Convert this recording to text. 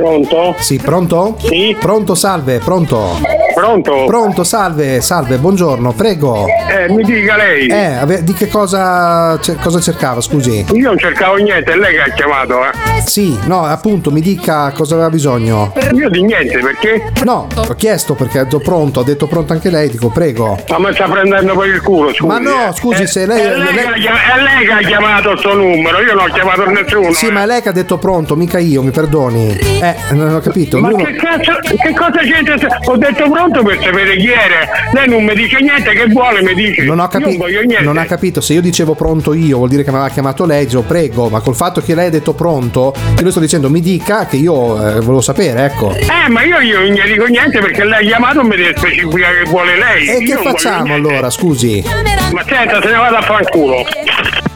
Pronto? Sì, pronto? Sì. Pronto, salve, pronto. Pronto? Pronto, salve, buongiorno, prego. Mi dica lei. Di che cosa cercava, scusi? Io non cercavo niente, è lei che ha chiamato, Sì, no, appunto, mi dica cosa aveva bisogno. Io di niente, perché? No, ho chiesto perché ha detto pronto anche lei, dico prego. Ma mi sta prendendo per il culo, scusi. Ma no, scusi, se lei... È lei che ha chiamato il suo numero, io non ho chiamato nessuno. Sì, ma è lei che ha detto pronto, mica io, mi perdoni. Non ho capito. Ma che cazzo, che cosa c'entra? Ho detto pronto per sapere chi era. Lei non mi dice niente, che vuole mi dice. Non ho capito. Io non voglio niente. Non ha capito, se io dicevo pronto io vuol dire che mi aveva chiamato lei, dicevo prego, ma col fatto che lei ha detto pronto, io le sto dicendo mi dica che io volevo sapere, ecco. Ma io non gli dico niente perché lei ha chiamato e mi deve specificare che vuole lei. E che facciamo allora, scusi? Ma senta, se ne vado a fanculo.